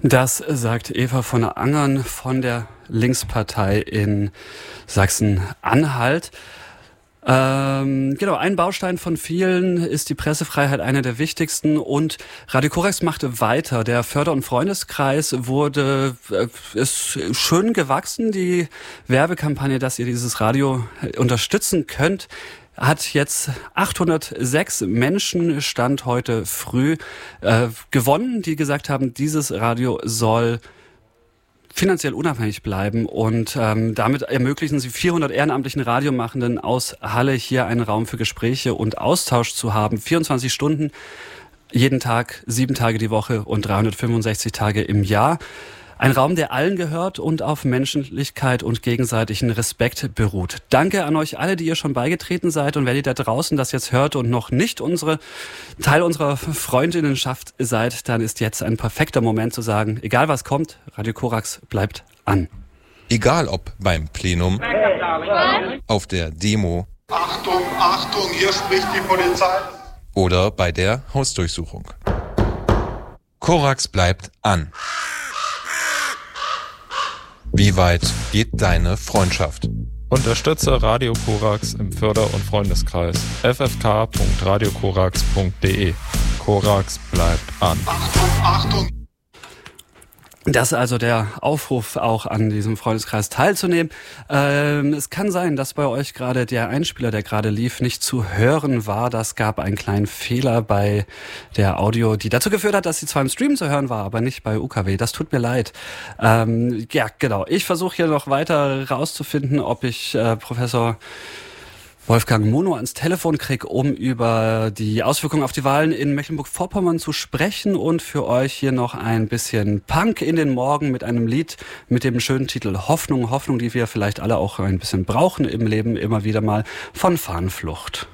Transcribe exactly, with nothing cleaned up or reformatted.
Das sagt Eva von Angern von der Linkspartei in Sachsen-Anhalt. Ähm, genau, ein Baustein von vielen ist die Pressefreiheit, einer der wichtigsten, und Radio Korax machte weiter. Der Förder- und Freundeskreis wurde, äh, ist schön gewachsen. Die Werbekampagne, dass ihr dieses Radio unterstützen könnt, hat jetzt achthundertsechs Menschen, Stand heute früh, äh, gewonnen, die gesagt haben, dieses Radio soll finanziell unabhängig bleiben, und ähm, damit ermöglichen sie vierhundert ehrenamtlichen Radiomachenden aus Halle hier einen Raum für Gespräche und Austausch zu haben. vierundzwanzig Stunden jeden Tag, sieben Tage die Woche und dreihundertfünfundsechzig Tage im Jahr. Ein Raum, der allen gehört und auf Menschlichkeit und gegenseitigen Respekt beruht. Danke an euch alle, die ihr schon beigetreten seid, und wenn ihr da draußen das jetzt hört und noch nicht unsere Teil unserer Freundinnenschaft seid, dann ist jetzt ein perfekter Moment zu sagen, egal was kommt, Radio Korax bleibt an. Egal ob beim Plenum, auf der Demo, Achtung, Achtung, hier spricht die Polizei, oder bei der Hausdurchsuchung. Korax bleibt an. Wie weit geht deine Freundschaft? Unterstütze Radio Korax im Förder- und Freundeskreis. f f k punkt radio korax punkt d e. Korax bleibt an. Achtung, Achtung. Das ist also der Aufruf, auch an diesem Freundeskreis teilzunehmen. Ähm, es kann sein, dass bei euch gerade der Einspieler, der gerade lief, nicht zu hören war. Das gab einen kleinen Fehler bei der Audio, die dazu geführt hat, dass sie zwar im Stream zu hören war, aber nicht bei U K W. Das tut mir leid. Ähm, ja, genau. Ich versuche hier noch weiter rauszufinden, ob ich äh, Professor Wolfgang Mono ans Telefon krieg, um über die Auswirkungen auf die Wahlen in Mecklenburg-Vorpommern zu sprechen, und für euch hier noch ein bisschen Punk in den Morgen mit einem Lied mit dem schönen Titel Hoffnung, Hoffnung, die wir vielleicht alle auch ein bisschen brauchen im Leben, immer wieder mal, von Fahnenflucht.